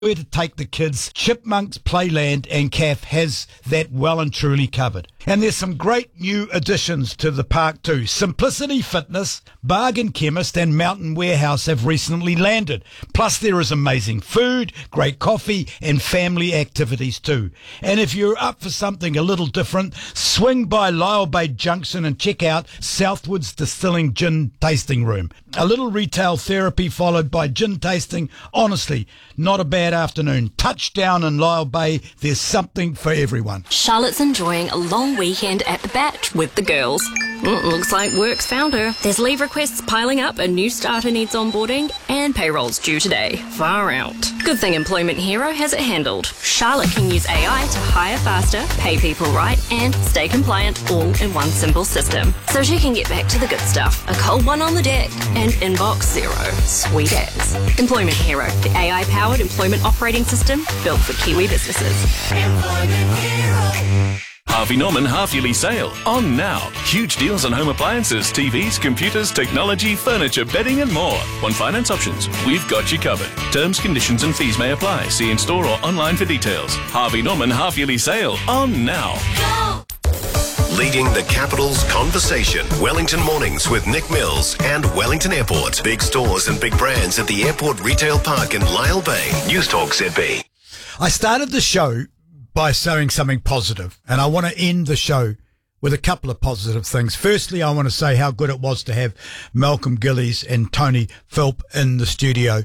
where to take the kids, Chipmunks Playland and CAF has that well and truly covered. And there's some great new additions to the park too. Simplicity Fitness, Bargain Chemist and Mountain Warehouse have recently landed. Plus there is amazing food, great coffee and family activities too. And if you're up for something a little different, swing by Lyall Bay Junction and check out Southwoods Distilling Gin Tasting Room. A little retail therapy followed by gin tasting. Honestly, not a bad afternoon. Touchdown in Lyall Bay. There's something for everyone. Charlotte's enjoying a long weekend at the Batch with the girls. Looks like work's found her. There's leave requests piling up, a new starter needs onboarding, and payroll's due today. Far out. Good thing Employment Hero has it handled. Charlotte can use AI to hire faster, pay people right, and stay compliant all in one simple system. So she can get back to the good stuff. A cold one on the deck and inbox zero. Sweet as. Employment Hero, the AI-powered employment operating system built for Kiwi businesses. Employment Hero. Harvey Norman half-yearly sale on now. Huge deals on home appliances, TVs, computers, technology, furniture, bedding and more. On finance options, we've got you covered. Terms, conditions and fees may apply. See in-store or online for details. Harvey Norman half-yearly sale on now. Go! Leading the capital's conversation. Wellington Mornings with Nick Mills and Wellington Airport. Big stores and big brands at the Airport Retail Park in Lyall Bay. News Talk ZB. I started the show by saying something positive, and I want to end the show with a couple of positive things. Firstly, I want to say how good it was to have Malcolm Gillies and Tony Philp in the studio.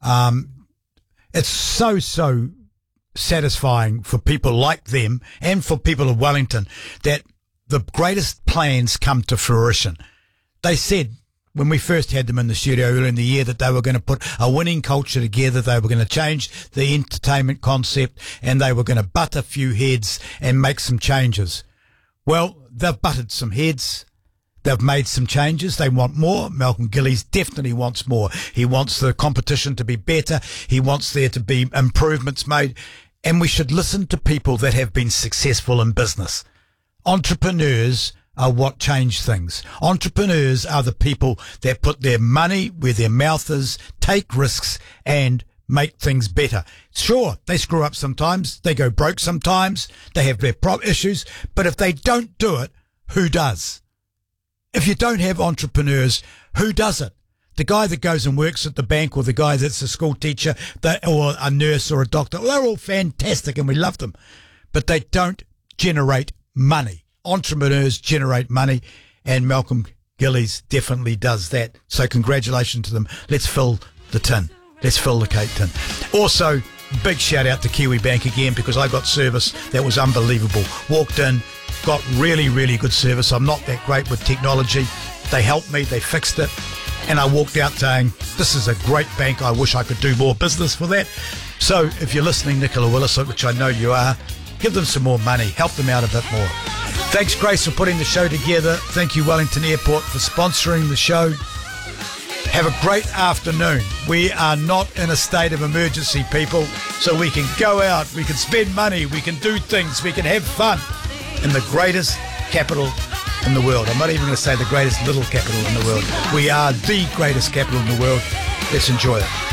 It's so satisfying for people like them and for people of Wellington that the greatest plans come to fruition. They said when we first had them in the studio earlier in the year that they were going to put a winning culture together, they were going to change the entertainment concept, and they were going to butt a few heads and make some changes. Well, they've butted some heads. They've made some changes. They want more. Malcolm Gillies definitely wants more. He wants the competition to be better. He wants there to be improvements made. And we should listen to people that have been successful in business. Entrepreneurs are what change things. Entrepreneurs are the people that put their money where their mouth is, take risks, and make things better. Sure, they screw up sometimes. They go broke sometimes. They have their issues. But if they don't do it, who does? If you don't have entrepreneurs, who does it? The guy that goes and works at the bank, or the guy that's a school teacher, or a nurse or a doctor, well, they're all fantastic and we love them. But they don't generate money. Entrepreneurs generate money, and Malcolm Gillies definitely does that. So congratulations to them. Let's fill the tin. Let's fill the cake tin. Also, big shout out to Kiwi Bank again, because I got service that was unbelievable. Walked in, got really, really good service. I'm not that great with technology. They helped me. They fixed it. And I walked out saying, this is a great bank. I wish I could do more business for that. So if you're listening, Nicola Willis, which I know you are, give them some more money. Help them out a bit more. Thanks, Grace, for putting the show together. Thank you, Wellington Airport, for sponsoring the show. Have a great afternoon. We are not in a state of emergency, people, so we can go out, we can spend money, we can do things, we can have fun in the greatest capital in the world. I'm not even going to say the greatest little capital in the world. We are the greatest capital in the world. Let's enjoy it.